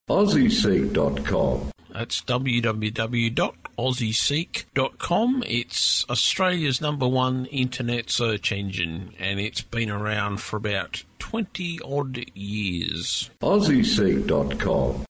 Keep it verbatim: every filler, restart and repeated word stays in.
Aussie Seek dot com. That's w w w dot aussie seek dot com. It's Australia's number one internet search engine, and it's been around for about twenty odd years. Aussie Seek dot com.